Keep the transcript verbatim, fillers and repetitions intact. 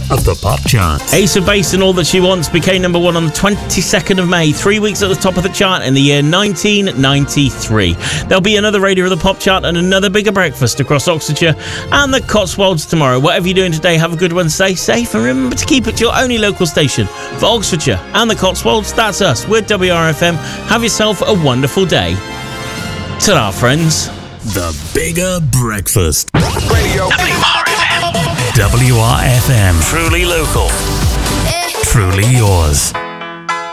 of the pop charts. Ace of Base and All That She Wants became number one on the twenty-second of May, three weeks at the top of the chart in the year nineteen ninety-three. There'll be another Radio of the Pop chart and another bigger breakfast across Oxfordshire and the Cotswolds tomorrow. Whatever you're doing today, have a good one, stay safe, and remember to keep it to your only local station for Oxfordshire and the Cotswolds. That's us. We're W R F M. Have yourself a wonderful day. Ta-ra, friends. The Bigger Breakfast. Radio. W R F M. W R F M. Truly local. Truly yours.